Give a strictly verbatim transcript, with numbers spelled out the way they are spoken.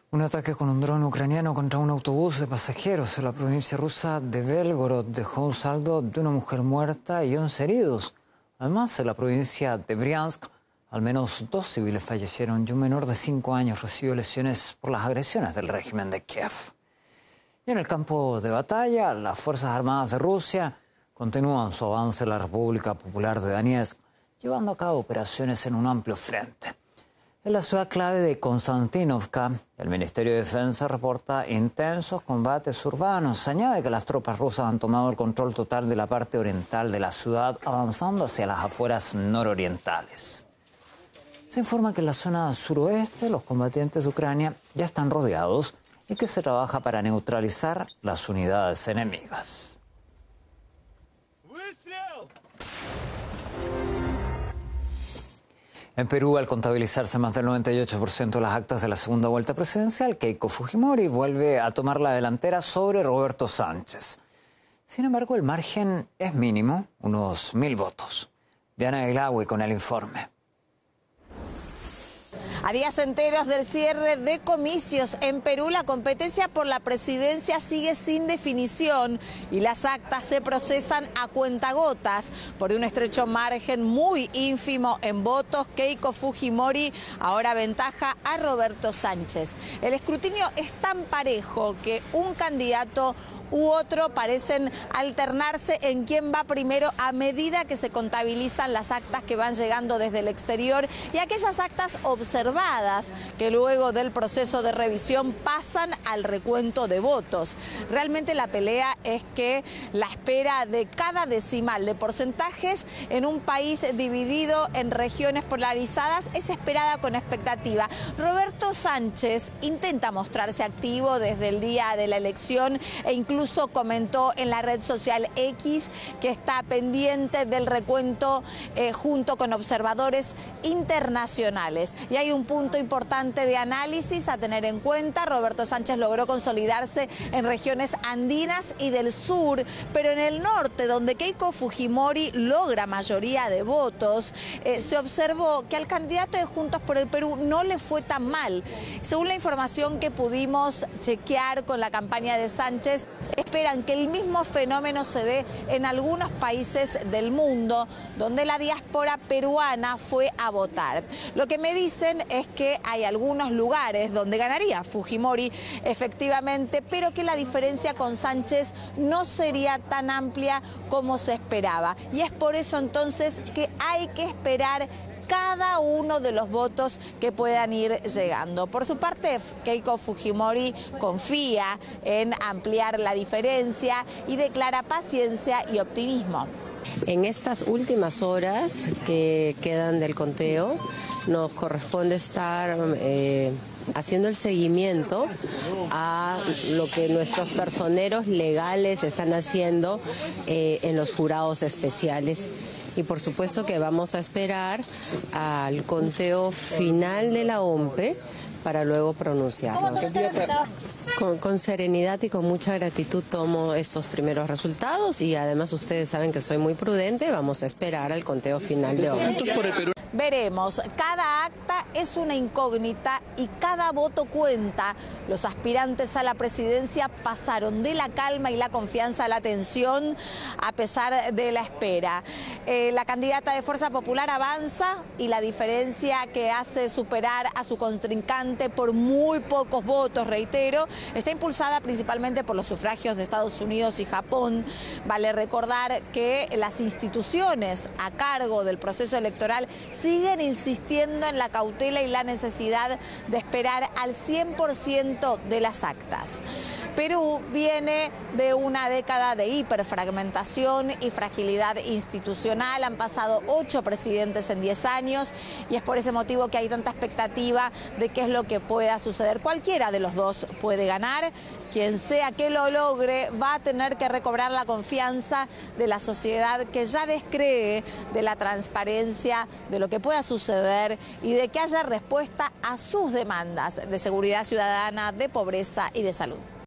Un ataque con un dron ucraniano contra un autobús de pasajeros en la provincia rusa de Belgorod dejó un saldo de una mujer muerta y once heridos. Además, en la provincia de Briansk, al menos dos civiles fallecieron y un menor de cinco años recibió lesiones por las agresiones del régimen de Kiev. Y en el campo de batalla, las Fuerzas Armadas de Rusia continúan su avance en la República Popular de Donetsk, llevando a cabo operaciones en un amplio frente. En la ciudad clave de Konstantinovka, el Ministerio de Defensa reporta intensos combates urbanos. Se añade que las tropas rusas han tomado el control total de la parte oriental de la ciudad, avanzando hacia las afueras nororientales. Se informa que en la zona suroeste los combatientes de Ucrania ya están rodeados y que se trabaja para neutralizar las unidades enemigas. En Perú, al contabilizarse más del noventa y ocho por ciento de las actas de la segunda vuelta presidencial, Keiko Fujimori vuelve a tomar la delantera sobre Roberto Sánchez. Sin embargo, el margen es mínimo, unos mil votos. Diana Aguilar con el informe. A días enteros del cierre de comicios en Perú, la competencia por la presidencia sigue sin definición y las actas se procesan a cuentagotas. Por un estrecho margen muy ínfimo en votos, Keiko Fujimori ahora aventaja a Roberto Sánchez. El escrutinio es tan parejo que un candidato u otro parecen alternarse en quién va primero a medida que se contabilizan las actas que van llegando desde el exterior y aquellas actas observadas que luego del proceso de revisión pasan al recuento de votos. Realmente la pelea es que la espera de cada decimal de porcentajes en un país dividido en regiones polarizadas es esperada con expectativa. Roberto Sánchez intenta mostrarse activo desde el día de la elección e incluso Incluso comentó en la red social X que está pendiente del recuento eh, junto con observadores internacionales. Y hay un punto importante de análisis a tener en cuenta. Roberto Sánchez logró consolidarse en regiones andinas y del sur, pero en el norte, donde Keiko Fujimori logra mayoría de votos, eh, se observó que al candidato de Juntos por el Perú no le fue tan mal. Según la información que pudimos chequear con la campaña de Sánchez, esperan que el mismo fenómeno se dé en algunos países del mundo donde la diáspora peruana fue a votar. Lo que me dicen es que hay algunos lugares donde ganaría Fujimori efectivamente, pero que la diferencia con Sánchez no sería tan amplia como se esperaba. Y es por eso entonces que hay que esperar cada uno de los votos que puedan ir llegando. Por su parte, Keiko Fujimori confía en ampliar la diferencia y declara paciencia y optimismo. En estas últimas horas que quedan del conteo, nos corresponde estar eh, haciendo el seguimiento a lo que nuestros personeros legales están haciendo eh, en los jurados especiales. Y por supuesto que vamos a esperar al conteo final de la O M P E para luego pronunciarnos. Con, con serenidad y con mucha gratitud tomo estos primeros resultados y además ustedes saben que soy muy prudente, vamos a esperar al conteo final de O M P E. Veremos, cada acta es una incógnita y cada voto cuenta. Los aspirantes a la presidencia pasaron de la calma y la confianza a la tensión a pesar de la espera. Eh, la candidata de Fuerza Popular avanza y la diferencia que hace superar a su contrincante por muy pocos votos, reitero, está impulsada principalmente por los sufragios de Estados Unidos y Japón. Vale recordar que las instituciones a cargo del proceso electoral siguen insistiendo en la cautela y la necesidad de esperar al cien por ciento de las actas. Perú viene de una década de hiperfragmentación y fragilidad institucional. Han pasado ocho presidentes en diez años y es por ese motivo que hay tanta expectativa de qué es lo que pueda suceder. Cualquiera de los dos puede ganar. Quien sea que lo logre va a tener que recobrar la confianza de la sociedad que ya descree de la transparencia, de lo que pueda suceder y de que haya respuesta a sus demandas de seguridad ciudadana, de pobreza y de salud.